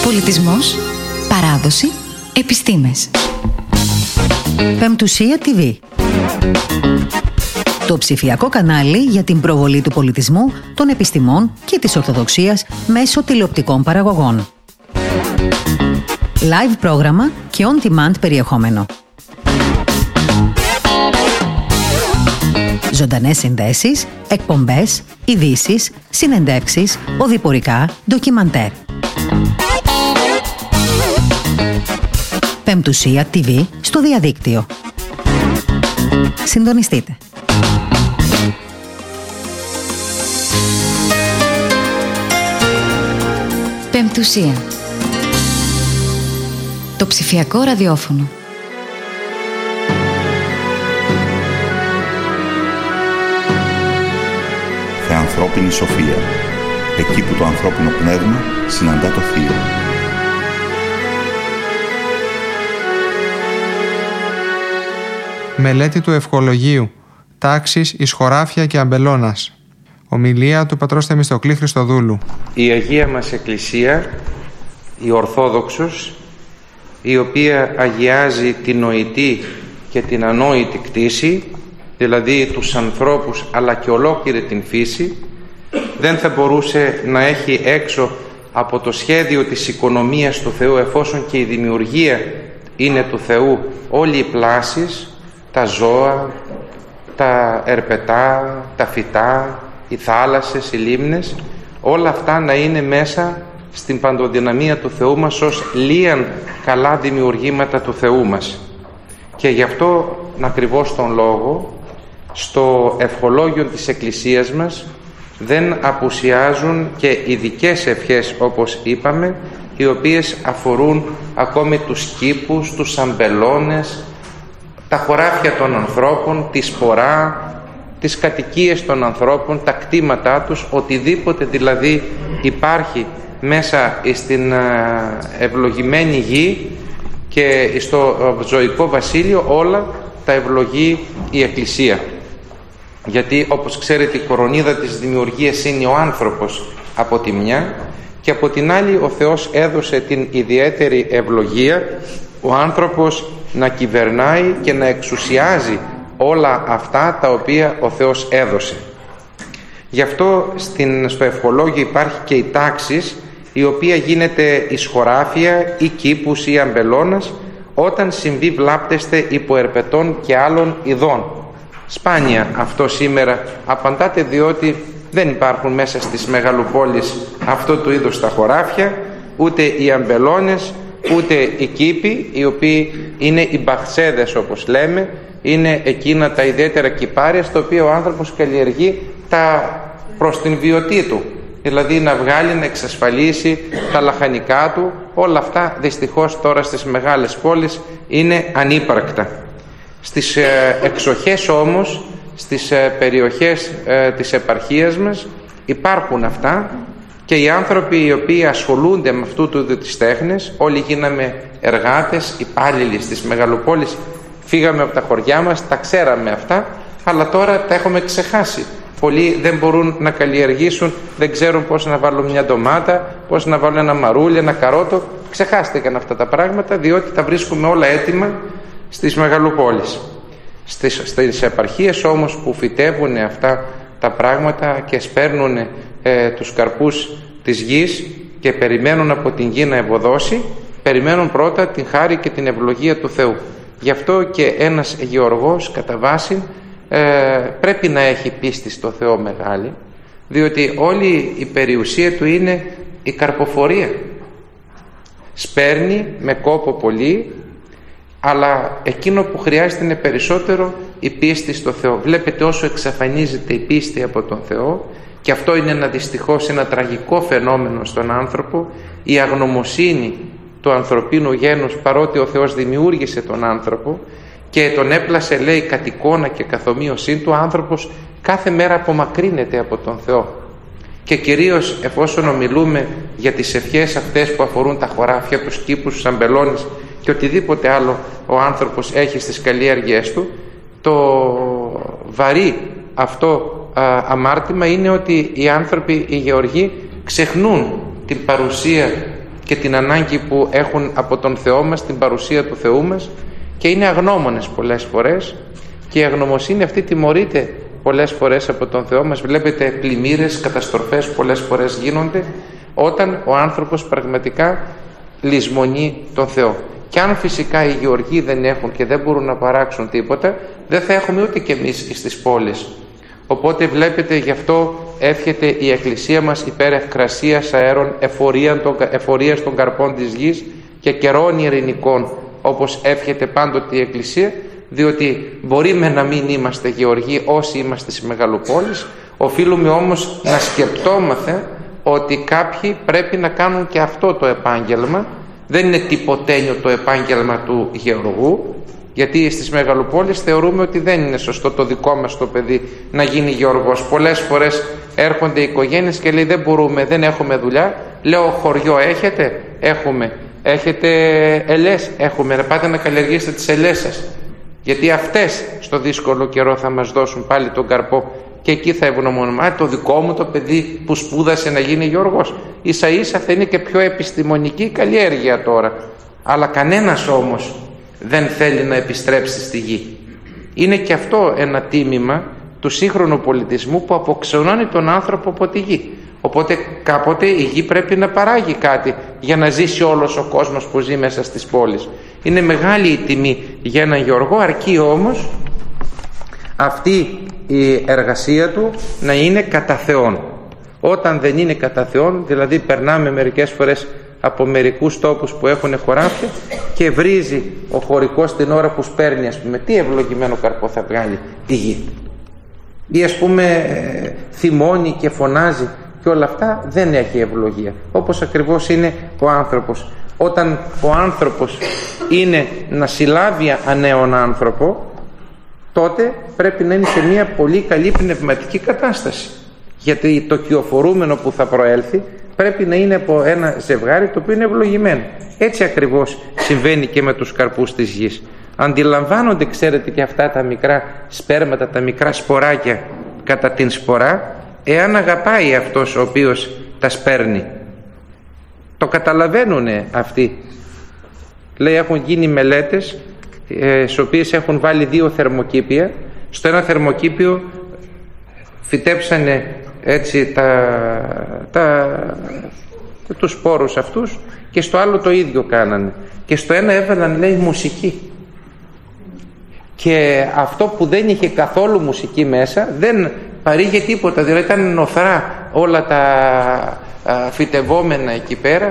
Πολιτισμός, παράδοση, επιστήμες. Πεμπτουσία TV. Το ψηφιακό κανάλι για την προβολή του πολιτισμού, των επιστημών και της Ορθοδοξίας μέσω τηλεοπτικών παραγωγών. Live πρόγραμμα και on-demand περιεχόμενο. Ζωντανές συνδέσεις, εκπομπές, ειδήσεις, συνεντεύξεις, οδηπορικά, ντοκιμαντέρ. Πεμπτουσία TV στο διαδίκτυο. Συντονιστείτε. Πεμπτουσία. Το ψηφιακό ραδιόφωνο. Θεανθρώπινη σοφία. Εκεί που το ανθρώπινο πνεύμα συναντά το θείο. Μελέτη του Ευχολογίου. Τάξεις εις χωράφια και αμπελώνας. Ομιλία του πατρός Θεμιστοκλή Χριστοδούλου. Η Αγία μας Εκκλησία, η Ορθόδοξος, η οποία αγιάζει την νοητή και την ανόητη κτήση, δηλαδή τους ανθρώπους αλλά και ολόκληρη την φύση, δεν θα μπορούσε να έχει έξω από το σχέδιο της οικονομίας του Θεού, εφόσον και η δημιουργία είναι του Θεού, όλοι οι πλάσεις, τα ζώα, τα ερπετά, τα φυτά, οι θάλασσες, οι λίμνες, όλα αυτά να είναι μέσα στην παντοδυναμία του Θεού μας ως λίαν καλά δημιουργήματα του Θεού μας. Και γι' αυτό ακριβώς τον λόγο στο ευχολόγιο της Εκκλησίας μας δεν απουσιάζουν και ειδικές ευχές, όπως είπαμε, οι οποίες αφορούν ακόμη τους κήπους, τους αμπελώνες, τα χωράφια των ανθρώπων, τη σπορά, τις κατοικίες των ανθρώπων, τα κτήματά τους, οτιδήποτε δηλαδή υπάρχει μέσα στην ευλογημένη γη και στο ζωικό βασίλειο, όλα τα ευλογεί η Εκκλησία. Γιατί όπως ξέρετε η κορονίδα της δημιουργίας είναι ο άνθρωπος από τη μια, και από την άλλη ο Θεός έδωσε την ιδιαίτερη ευλογία ο άνθρωπος να κυβερνάει και να εξουσιάζει όλα αυτά τα οποία ο Θεός έδωσε. Γι' αυτό στο ευχολόγιο υπάρχει και η τάξης, η οποία γίνεται εις χωράφια ή κήπους ή αμπελώνας, όταν συμβεί βλάπτεστε υπό ερπετών και άλλων ειδών. Σπάνια αυτό σήμερα απαντάτε, διότι δεν υπάρχουν μέσα στις μεγαλοπόλεις αυτό του είδους τα χωράφια, ούτε οι αμπελώνες, ούτε οι κήποι, οι οποίοι είναι οι μπαχτσέδες όπως λέμε, είναι εκείνα τα ιδιαίτερα κυπάρια στα οποία ο άνθρωπος καλλιεργεί προς την βιωτή του, δηλαδή να βγάλει, να εξασφαλίσει τα λαχανικά του. Όλα αυτά δυστυχώς τώρα στις μεγάλες πόλεις είναι ανύπαρκτα. Στις εξοχές όμως, στις περιοχές της επαρχίας μας υπάρχουν αυτά, και οι άνθρωποι οι οποίοι ασχολούνται με αυτού του είδους τις τέχνες, όλοι γίναμε εργάτες, υπάλληλοι στις μεγαλοπόλεις, φύγαμε από τα χωριά μας, τα ξέραμε αυτά, αλλά τώρα τα έχουμε ξεχάσει. Πολλοί δεν μπορούν να καλλιεργήσουν, δεν ξέρουν πώς να βάλουν μια ντομάτα, πώς να βάλουν ένα μαρούλι, ένα καρότο. Ξεχάστηκαν αυτά τα πράγματα, διότι τα βρίσκουμε όλα έτοιμα στις μεγαλοπόλεις. Στις επαρχίες όμως που φυτεύουν αυτά τα πράγματα και σπέρνουν τους καρπούς της γης και περιμένουν από την γη να ευωδώσει, περιμένουν πρώτα την χάρη και την ευλογία του Θεού. Γι' αυτό και ένας γεωργός κατά βάση πρέπει να έχει πίστη στο Θεό μεγάλη, διότι όλη η περιουσία του είναι η καρποφορία. Σπέρνει με κόπο πολύ, αλλά εκείνο που χρειάζεται είναι περισσότερο η πίστη στο Θεό. Βλέπετε όσο εξαφανίζεται η πίστη από τον Θεό, και αυτό είναι δυστυχώς ένα τραγικό φαινόμενο στον άνθρωπο, η αγνωμοσύνη του ανθρωπίνου γένους, παρότι ο Θεός δημιούργησε τον άνθρωπο και τον έπλασε, λέει, κατ' εικόνα και καθομοίωσή του, ο άνθρωπος κάθε μέρα απομακρύνεται από τον Θεό. Και κυρίως εφόσον ομιλούμε για τις ευχές αυτές που αφορούν τα χωράφια, τους κήπους, τους αμπελώνες και οτιδήποτε άλλο ο άνθρωπος έχει στις καλλιέργειές του, το βαρύ αυτό αμάρτημα είναι ότι οι άνθρωποι, οι γεωργοί, ξεχνούν την παρουσία και την ανάγκη που έχουν από τον Θεό μας, την παρουσία του Θεού μας, και είναι αγνώμονες πολλές φορές, και η αγνωμοσύνη αυτή τιμωρείται πολλές φορές από τον Θεό μας. Βλέπετε πλημμύρες, καταστροφές πολλές φορές γίνονται όταν ο άνθρωπος πραγματικά λησμονεί τον Θεό. Και αν φυσικά οι γεωργοί δεν έχουν και δεν μπορούν να παράξουν τίποτα, δεν θα έχουμε ούτε κι εμείς στις πόλεις. Οπότε βλέπετε, γι' αυτό εύχεται η Εκκλησία μας υπέρ ευκρασίας αέρων, εφορίας των καρπών της γης και καιρών ειρηνικών, όπως εύχεται πάντοτε η Εκκλησία, διότι μπορεί με να μην είμαστε γεωργοί όσοι είμαστε στις μεγαλοπόλεις, οφείλουμε όμως να σκεπτόμαστε ότι κάποιοι πρέπει να κάνουν και αυτό το επάγγελμα. Δεν είναι τυποτένιο το επάγγελμα του γεωργού, γιατί στις μεγαλοπόλεις θεωρούμε ότι δεν είναι σωστό το δικό μας το παιδί να γίνει γεωργός. Πολλές φορές έρχονται οι οικογένειες και λέει δεν μπορούμε, δεν έχουμε δουλειά. Λέω χωριό έχετε? Έχουμε. Έχετε ελές? Έχουμε. Να πάτε να καλλιεργήσετε τις ελές σας, γιατί αυτές στο δύσκολο καιρό θα μας δώσουν πάλι τον καρπό, και εκεί θα ευγνωμονούμε. Το δικό μου το παιδί που σπούδασε να γίνει γεωργός. Ίσα ίσα θα είναι και πιο επιστημονική καλλιέργεια τώρα, αλλά κανένας όμως δεν θέλει να επιστρέψει στη γη. Είναι και αυτό ένα τίμημα του σύγχρονου πολιτισμού που αποξενώνει τον άνθρωπο από τη γη. Οπότε κάποτε η γη πρέπει να παράγει κάτι για να ζήσει όλος ο κόσμος που ζει μέσα στις πόλεις. Είναι μεγάλη η τιμή για έναν γεωργό, αρκεί όμως αυτή η εργασία του να είναι κατά Θεόν. Όταν δεν είναι κατά Θεόν, δηλαδή περνάμε μερικές φορές από μερικούς τόπους που έχουν χωράφια και βρίζει ο χωρικός την ώρα που σπέρνει, ας πούμε, τι ευλογημένο καρπό θα βγάλει η γη? Ή ας πούμε θυμώνει και φωνάζει και όλα αυτά, δεν έχει ευλογία. Όπως ακριβώς είναι ο άνθρωπος. Όταν ο άνθρωπος είναι να συλλάβει νέον άνθρωπο, τότε πρέπει να είναι σε μια πολύ καλή πνευματική κατάσταση, γιατί το κυοφορούμενο που θα προέλθει πρέπει να είναι από ένα ζευγάρι το οποίο είναι ευλογημένο. Έτσι ακριβώς συμβαίνει και με τους καρπούς της γης. Αντιλαμβάνονται, ξέρετε, και αυτά τα μικρά σπέρματα, τα μικρά σποράκια κατά την σπορά, εάν αγαπάει αυτός ο οποίος τα σπέρνει. Το καταλαβαίνουν αυτοί. Λέει, έχουν γίνει μελέτες στις οποίες έχουν βάλει 2 θερμοκήπια. Στο ένα θερμοκήπιο φυτέψανε έτσι τους σπόρους αυτούς, και στο άλλο το ίδιο κάνανε, και στο ένα έβαλαν, λέει, μουσική, και αυτό που δεν είχε καθόλου μουσική μέσα δεν παρήγε τίποτα, δηλαδή ήταν νοθρά όλα τα φυτευόμενα εκεί πέρα,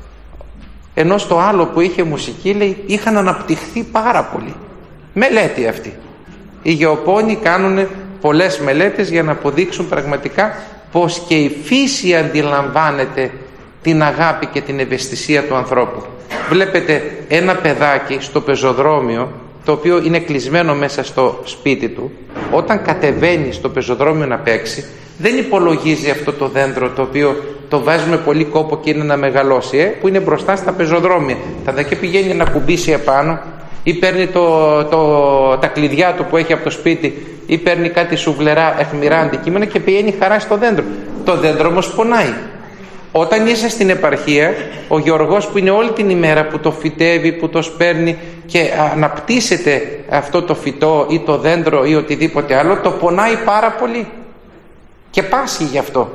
ενώ στο άλλο που είχε μουσική, λέει, είχαν αναπτυχθεί πάρα πολύ. Μελέτη αυτή. Οι γεωπόνοι κάνουν πολλές μελέτες για να αποδείξουν πραγματικά πως και η φύση αντιλαμβάνεται την αγάπη και την ευαισθησία του ανθρώπου. Βλέπετε ένα παιδάκι στο πεζοδρόμιο, το οποίο είναι κλεισμένο μέσα στο σπίτι του, όταν κατεβαίνει στο πεζοδρόμιο να παίξει, δεν υπολογίζει αυτό το δέντρο το οποίο το βάζουμε πολύ κόπο και είναι να μεγαλώσει, που είναι μπροστά στα πεζοδρόμια. Θα δει και πηγαίνει να κουμπίσει επάνω, ή παίρνει τα κλειδιά του που έχει από το σπίτι, ή παίρνει κάτι σουβλερά αιχμηρά αντικείμενα και πηγαίνει χαρά στο δέντρο. Το δέντρο όμως πονάει. Όταν είσαι στην επαρχία, ο γεωργός που είναι όλη την ημέρα που το φυτεύει, που το σπέρνει και αναπτύσσεται αυτό το φυτό ή το δέντρο ή οτιδήποτε άλλο, το πονάει πάρα πολύ και πάσχει γι' αυτό.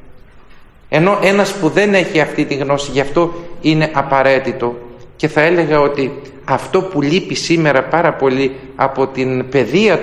Ενώ ένας που δεν έχει αυτή τη γνώση, γι' αυτό είναι απαραίτητο. Και θα έλεγα ότι αυτό που λείπει σήμερα πάρα πολύ από την παιδεία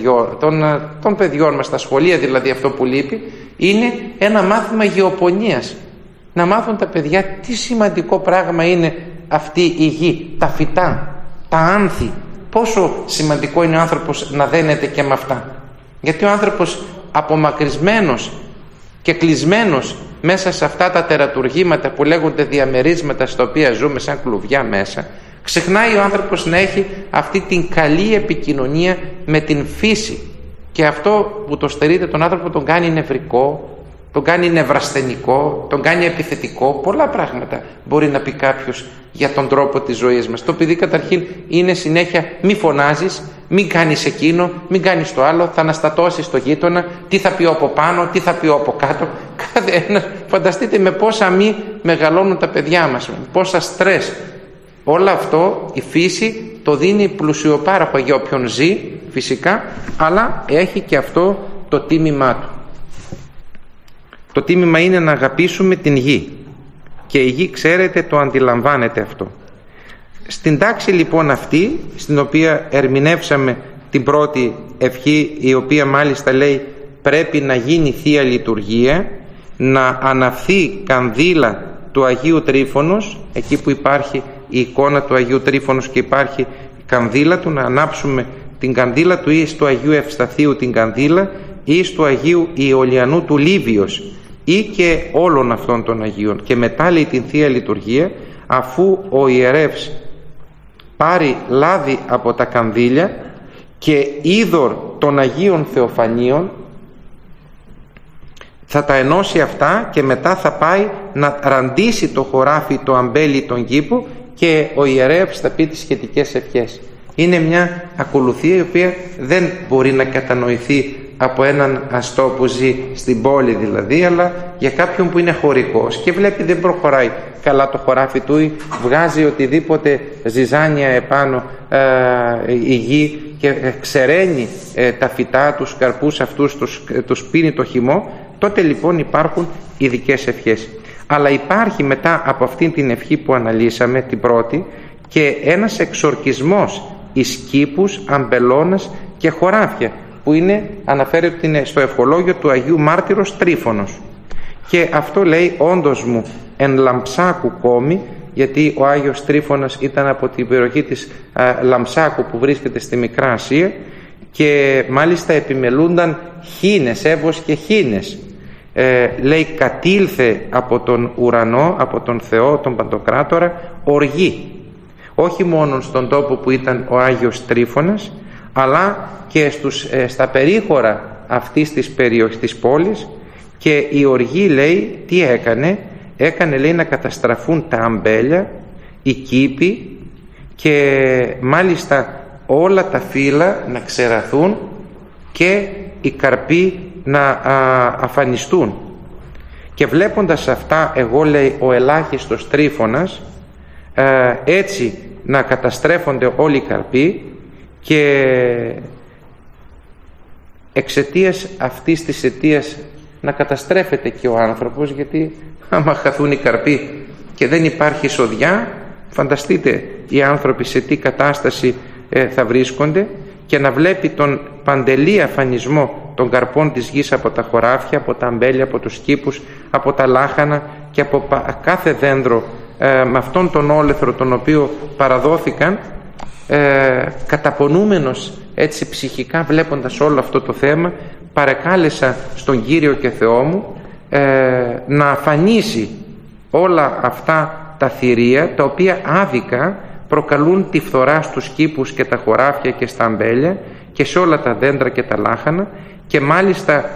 των παιδιών μας, στα σχολεία δηλαδή, αυτό που λείπει είναι ένα μάθημα γεωπονίας. Να μάθουν τα παιδιά τι σημαντικό πράγμα είναι αυτή η γη, τα φυτά, τα άνθη, πόσο σημαντικό είναι ο άνθρωπος να δένεται και με αυτά. Γιατί ο άνθρωπος απομακρυσμένος και κλεισμένος μέσα σε αυτά τα τερατουργήματα που λέγονται διαμερίσματα στα οποία ζούμε σαν κλουβιά μέσα, ξεχνάει ο άνθρωπος να έχει αυτή την καλή επικοινωνία με την φύση, και αυτό που το στερείται τον άνθρωπο τον κάνει νευρικό, τον κάνει νευρασθενικό, τον κάνει επιθετικό. Πολλά πράγματα μπορεί να πει κάποιος για τον τρόπο της ζωής μας. Το παιδί καταρχήν είναι συνέχεια μη φωνάζεις, Μην κάνεις εκείνο, μην κάνεις το άλλο, θα αναστατώσεις το γείτονα, τι θα πει από πάνω, τι θα πει από κάτω. Κάθε ένας, φανταστείτε με πόσα μη μεγαλώνουν τα παιδιά μας, πόσα στρες. Όλο αυτό η φύση το δίνει πλουσιοπάραχο για όποιον ζει φυσικά, αλλά έχει και αυτό το τίμημά του. Το τίμημα είναι να αγαπήσουμε την γη, και η γη, ξέρετε, το αντιλαμβάνεται αυτό. Στην τάξη λοιπόν αυτή, στην οποία ερμηνεύσαμε την πρώτη ευχή, η οποία μάλιστα λέει πρέπει να γίνει Θεία Λειτουργία, να αναφθεί κανδύλα του Αγίου Τρίφωνος, εκεί που υπάρχει η εικόνα του Αγίου Τρίφωνος και υπάρχει η κανδύλα του, να ανάψουμε την κανδύλα του ή του Αγίου Ευσταθίου την κανδύλα ή του Αγίου Ιωλιανού του Λίβιος ή και όλων αυτών των Αγίων. Και μετά λέει την Θεία Λειτουργία, αφού ο ιερεύς πάρει λάδι από τα κανδύλια και είδωρ των Αγίων Θεοφανίων, θα τα ενώσει αυτά και μετά θα πάει να ραντίσει το χωράφι, το αμπέλι, τον κήπο, και ο ιερεύς θα πει τις σχετικές ευχές. Είναι μια ακολουθία η οποία δεν μπορεί να κατανοηθεί από έναν αστό που ζει στην πόλη δηλαδή, αλλά για κάποιον που είναι χωρικός και βλέπει δεν προχωράει καλά το χωράφι του ή βγάζει οτιδήποτε ζυζάνια επάνω η γη και ξεραίνει τα φυτά, τους καρπούς αυτούς τους πίνει το χυμό, τότε λοιπόν υπάρχουν ειδικές ευχές. Αλλά υπάρχει μετά από αυτήν την ευχή που αναλύσαμε, την πρώτη, και ένας εξορκισμός εις κήπους, αμπελώνας και χωράφια, που είναι, αναφέρεται ότι είναι στο ευχολόγιο του Αγίου Μάρτυρος Τρίφωνος. Και αυτό λέει όντως μου εν Λαμψάκου κόμη, γιατί ο Άγιος Τρίφωνας ήταν από την περιοχή της Λαμψάκου που βρίσκεται στη Μικρά Ασία, και μάλιστα επιμελούνταν χήνες, Εύος και χήνες. Λέει κατήλθε από τον ουρανό, από τον Θεό, τον Παντοκράτορα, οργή, όχι μόνο στον τόπο που ήταν ο Άγιος Τρίφωνας, αλλά και στα περίχωρα αυτής της περιοχής της πόλης. Και η οργή, λέει, τι έκανε, λέει, να καταστραφούν τα αμπέλια, οι κήποι, και μάλιστα όλα τα φύλλα να ξεραθούν και οι καρποί να αφανιστούν. Και βλέποντας αυτά, εγώ, λέει, ο ελάχιστος Τρίφωνας, έτσι να καταστρέφονται όλοι οι καρποί, και εξαιτίας αυτής της αιτίας να καταστρέφεται και ο άνθρωπος, γιατί άμα χαθούν οι καρποί και δεν υπάρχει εισοδιά, φανταστείτε οι άνθρωποι σε τι κατάσταση θα βρίσκονται, και να βλέπει τον παντελή αφανισμό των καρπών της γης από τα χωράφια, από τα αμπέλια, από τους κήπους, από τα λάχανα και από κάθε δέντρο, με αυτόν τον όλεθρο τον οποίο παραδόθηκαν, καταπονούμενος έτσι ψυχικά βλέποντας όλο αυτό το θέμα, παρεκάλεσα στον Κύριο και Θεό μου να αφανίσει όλα αυτά τα θηρία, τα οποία άδικα προκαλούν τη φθορά στους κήπους και τα χωράφια και στα αμπέλια και σε όλα τα δέντρα και τα λάχανα, και μάλιστα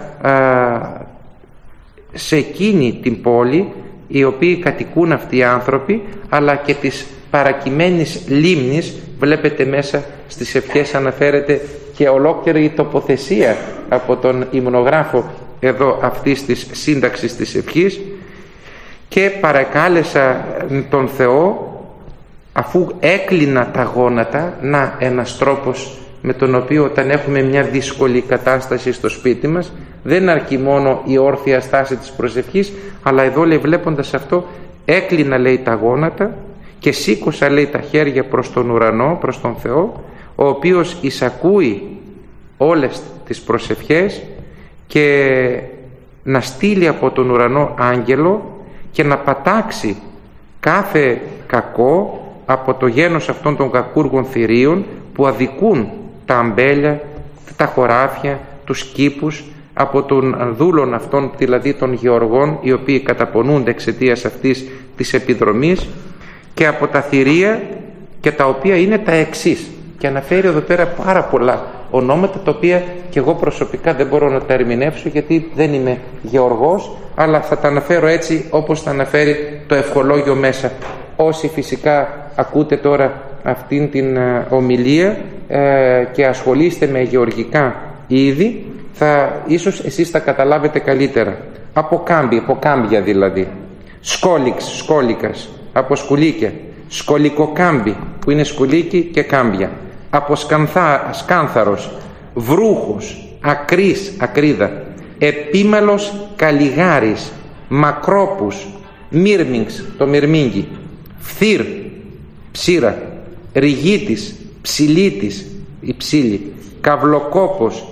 σε εκείνη την πόλη οι οποίοι κατοικούν αυτοί οι άνθρωποι, αλλά και της παρακειμένης λίμνης. Βλέπετε μέσα στις ευχές αναφέρεται και ολόκληρη η τοποθεσία από τον υμνογράφο εδώ αυτής της σύνταξης της ευχής. Και παρακάλεσα τον Θεό, αφού έκλεινα τα γόνατα, να ένας τρόπος με τον οποίο όταν έχουμε μια δύσκολη κατάσταση στο σπίτι μας δεν αρκεί μόνο η όρθια στάση της προσευχής, αλλά εδώ, λέει, βλέποντας αυτό, έκλεινα, λέει, τα γόνατα και σήκωσα, λέει, τα χέρια προς τον ουρανό, προς τον Θεό, ο οποίος εισακούει όλες τις προσευχές, και να στείλει από τον ουρανό άγγελο και να πατάξει κάθε κακό από το γένος αυτών των κακούργων θηρίων που αδικούν τα αμπέλια, τα χωράφια, τους κήπους, από των δούλων αυτών, δηλαδή των γεωργών, οι οποίοι καταπονούνται εξαιτίας αυτής της επιδρομής, και από τα θηρία, και τα οποία είναι τα εξής, και αναφέρει εδώ πέρα πάρα πολλά ονόματα, τα οποία και εγώ προσωπικά δεν μπορώ να τα ερμηνεύσω γιατί δεν είμαι γεωργός, αλλά θα τα αναφέρω έτσι όπως τα αναφέρει το ευχολόγιο μέσα. Όσοι φυσικά ακούτε τώρα αυτήν την ομιλία και ασχολείστε με γεωργικά είδη, ίσως εσείς θα καταλάβετε καλύτερα. Από κάμπια δηλαδή. Σκόλικας, από σκουλίκια. Σκολικοκάμπι, που είναι σκουλίκι και κάμπια. Από σκάνθαρος, βρούχος, ακρίδα. Επίμελος καλιγάρης, μακρόπους, μύρμιγς, το μυρμήγκι. Φθύρ, ψήρα. Ριγίτης, ψηλίτης, η ψήλη. Καυλοκόπος,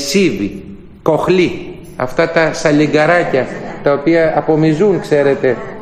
ερησίβι, κοχλή. Αυτά τα σαλιγκαράκια τα οποία απομυζούν, ξέρετε,